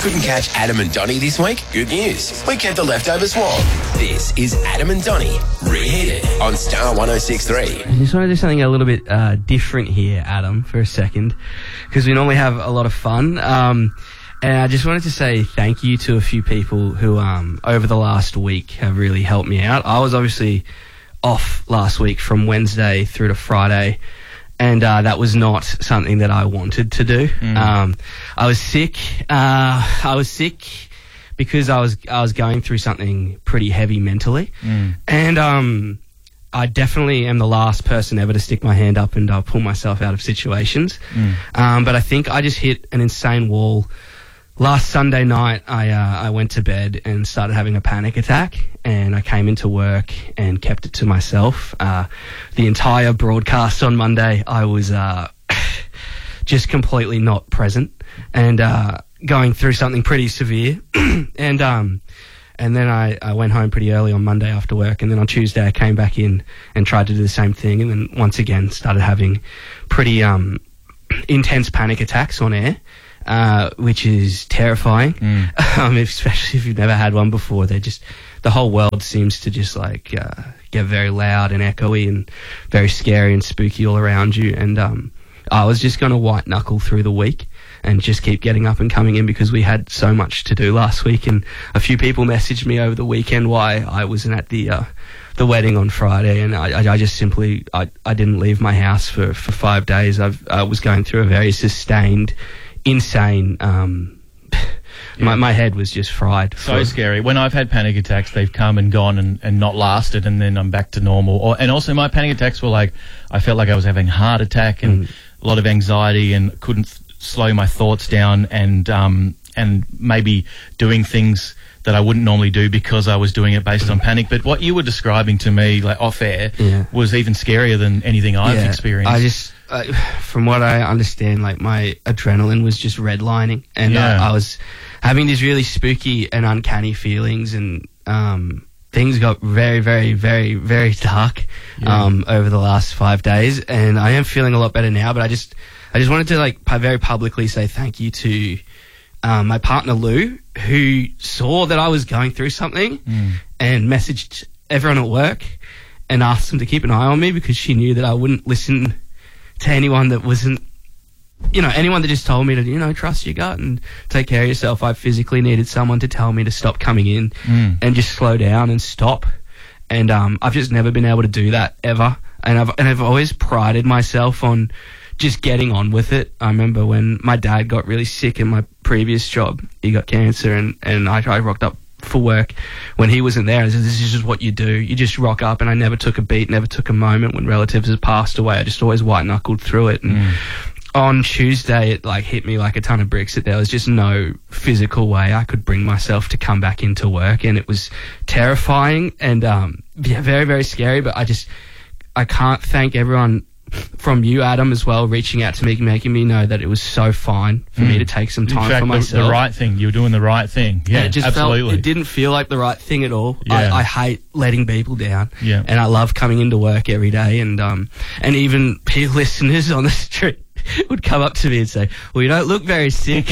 Couldn't catch Adam and Donnie this week? Good news. We kept the leftovers warm. This is Adam and Donnie Reheated on Star 106.3. I just want to do something a little bit different here, Adam, for a second, because we normally have a lot of fun. And I just wanted to say thank you to a few people who, over the last week, have really helped me out. I was obviously off last week from Wednesday through to Friday, and that was not something that I wanted to do. I was sick. Because I was going through something pretty heavy mentally, and I definitely am the last person ever to stick my hand up and pull myself out of situations. But I think I just hit an insane wall. Last Sunday night, I went to bed and started having a panic attack, and I came into work and kept it to myself. The entire broadcast on Monday, I was just completely not present and going through something pretty severe. And then I went home pretty early on Monday after work, and then on Tuesday I came back in and tried to do the same thing, and then once again started having pretty intense panic attacks on air. Which is terrifying, especially if you've never had one before. The whole world seems to just get very loud and echoey and very scary and spooky all around you. And I was just going to white knuckle through the week and just keep getting up and coming in, because we had so much to do last week. And a few people messaged me over the weekend why I wasn't at the wedding on Friday, and I just simply I didn't leave my house for 5 days. I was going through a very sustained, insane, my head was just fried. So scary. When I've had panic attacks, they've come and gone and not lasted, and then I'm back to normal. And also my panic attacks were I felt like I was having a heart attack and a lot of anxiety, and couldn't slow my thoughts down, and maybe doing things that I wouldn't normally do because I was doing it based on panic. But what you were describing to me, off air, was even scarier than anything I've experienced. From what I understand, my adrenaline was just redlining, and I was having these really spooky and uncanny feelings, and things got very, very, very, very dark over the last 5 days, and I am feeling a lot better now. But I just wanted to very publicly say thank you to my partner Lou, who saw that I was going through something and messaged everyone at work and asked them to keep an eye on me, because she knew that I wouldn't listen to anyone that wasn't, anyone that just told me to, trust your gut and take care of yourself. I physically needed someone to tell me to stop coming in and just slow down and stop. And I've just never been able to do that ever. And I've always prided myself on just getting on with it. I remember when my dad got really sick in my previous job, he got cancer, and I rocked up for work when he wasn't there. I said, this is just what you do. You just rock up, and I never took a beat, never took a moment when relatives had passed away. I just always white-knuckled through it. And on Tuesday, it hit me like a ton of bricks that there was just no physical way I could bring myself to come back into work, and it was terrifying and very, very scary. But I can't thank everyone from you, Adam, as well, reaching out to me, making me know that it was so fine for me to take some time for myself. The right thing. You were doing the right thing. Yeah, and it just absolutely. It didn't feel like the right thing at all. Yeah. I hate letting people down. Yeah. And I love coming into work every day, and even peer listeners on the street would come up to me and say, well, you don't look very sick.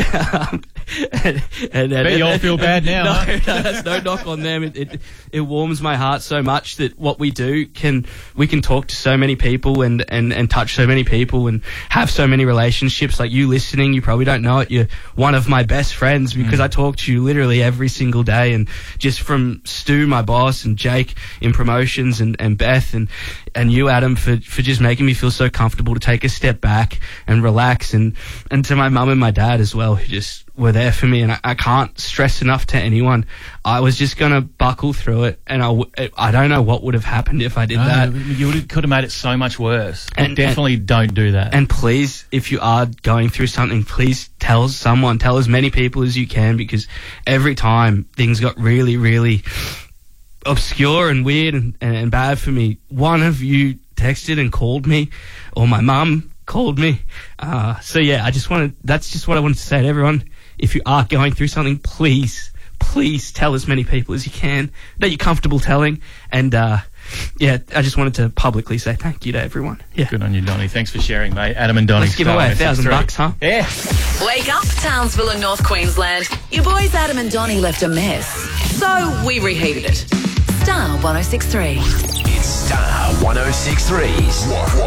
Bet you all feel bad now. No, that's no knock on them. It warms my heart so much that what we do we can talk to so many people and touch so many people and have so many relationships. Like you listening, you probably don't know it. You're one of my best friends, because I talk to you literally every single day. And just from Stu, my boss, and Jake in promotions, and Beth and you, Adam, for just making me feel so comfortable to take a step back and relax, and to my mum and my dad as well, who just were there for me. And I can't stress enough to anyone, I was just going to buckle through it, and I don't know what would have happened if I did that. You could have made it so much worse. And definitely don't do that. And please, if you are going through something, please tell as many people as you can, because every time things got really, really obscure and weird and bad for me, one of you texted and called me, or my mum called me. That's just what I wanted to say to everyone. If you are going through something, please tell as many people as you can that you're comfortable telling, and yeah, I just wanted to publicly say thank you to everyone. Yeah. Good on you, Donnie. Thanks for sharing, mate. Adam and Donnie. Let's give away $1,000, huh? Yeah. Wake up, Townsville and North Queensland. Your boys Adam and Donnie left a mess, so we reheated it. Star 106.3. It's Star 106.3's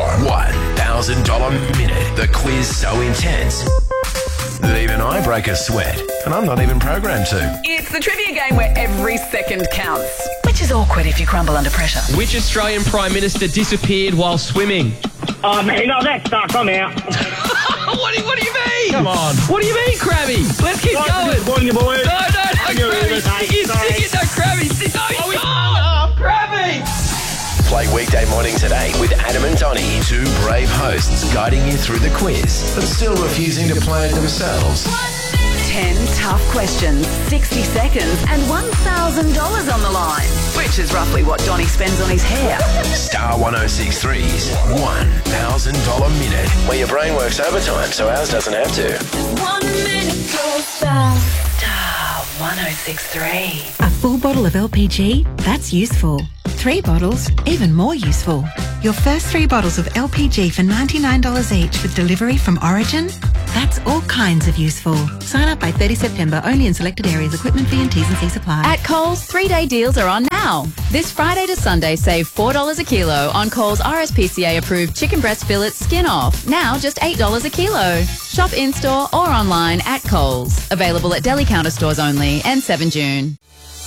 $1,000 minute. The quiz so intense that even I break a sweat, and I'm not even programmed to. It's the trivia game where every second counts, which is awkward if you crumble under pressure. Which Australian Prime Minister disappeared while swimming? Oh, man, no, that's stuck. I'm out. What do you mean? Come on. What do you mean, Krabby? Let's keep going. Morning, boys. No, Krabby. Stick it, no, Krabby. Krabby. Play weekday mornings at 8 with Adam and Donnie. Two brave hosts guiding you through the quiz, but still refusing to play it themselves. 10 tough questions, 60 seconds, and $1,000 on the line, which is roughly what Donnie spends on his hair. Star 106.3's $1,000 minute, where your brain works overtime so ours doesn't have to. 1 minute goes fast. Star 106.3. A full bottle of LPG? That's useful. 3 bottles? Even more useful. Your first 3 bottles of LPG for $99 each with delivery from Origin? That's all kinds of useful. Sign up by 30 September, only in selected areas. Equipment fee and T's and C's apply. At Coles, 3-day deals are on now. This Friday to Sunday, save $4 a kilo on Coles RSPCA-approved chicken breast fillets skin off. Now just $8 a kilo. Shop in-store or online at Coles. Available at deli counter stores only and 7 June.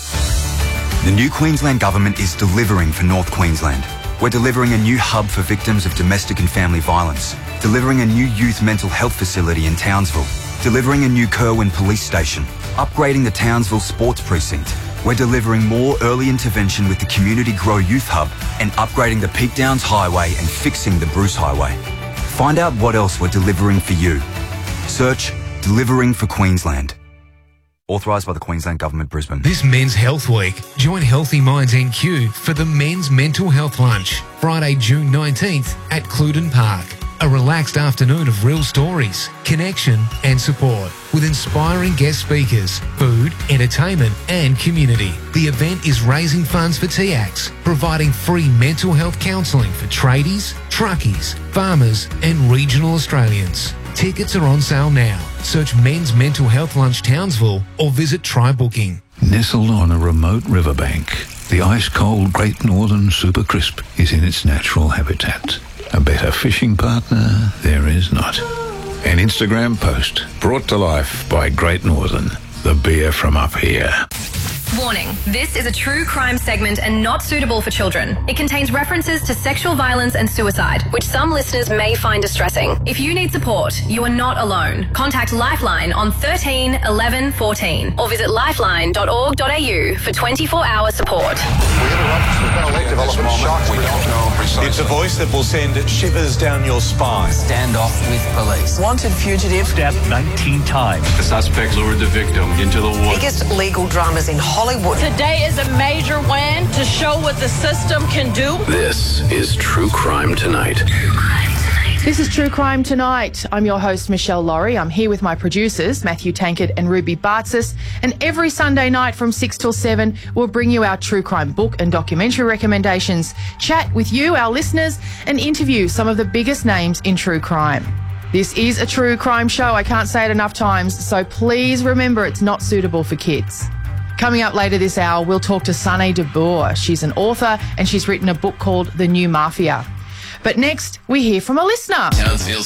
The new Queensland Government is delivering for North Queensland. We're delivering a new hub for victims of domestic and family violence, delivering a new youth mental health facility in Townsville, delivering a new Kerwin police station, upgrading the Townsville sports precinct. We're delivering more early intervention with the Community Grow Youth Hub and upgrading the Peak Downs Highway and fixing the Bruce Highway. Find out what else we're delivering for you. Search Delivering for Queensland. Authorised by the Queensland Government, Brisbane. This Men's Health Week, join Healthy Minds NQ for the Men's Mental Health Lunch, Friday, June 19th at Cluden Park. A relaxed afternoon of real stories, connection and support with inspiring guest speakers, food, entertainment and community. The event is raising funds for TACS, providing free mental health counselling for tradies, truckies, farmers and regional Australians. Tickets are on sale now. Search Men's Mental Health Lunch Townsville or visit Try Booking. Nestled on a remote riverbank, the ice-cold Great Northern Super Crisp is in its natural habitat. A better fishing partner there is not. An Instagram post brought to life by Great Northern, the beer from up here. Warning, this is a true crime segment and not suitable for children. It contains references to sexual violence and suicide, which some listeners may find distressing. If you need support, you are not alone. Contact Lifeline on 13 11 14 or visit lifeline.org.au for 24-hour support. It's a voice that will send shivers down your spine. Stand off with police. Wanted fugitive. Stabbed 19 times. The suspect lured the victim into the woods. Biggest legal dramas in Hollywood. Today is a major win to show what the system can do. This is True Crime Tonight. This is True Crime Tonight. I'm your host, Michelle Laurie. I'm here with my producers, Matthew Tankard and Ruby Bartsis. And every Sunday night from 6 till 7, we'll bring you our true crime book and documentary recommendations, chat with you, our listeners, and interview some of the biggest names in true crime. This is a true crime show. I can't say it enough times, so please remember it's not suitable for kids. Coming up later this hour, we'll talk to Sunny de Boer. She's an author and she's written a book called The New Mafia. But next, we hear from a listener. Townsville's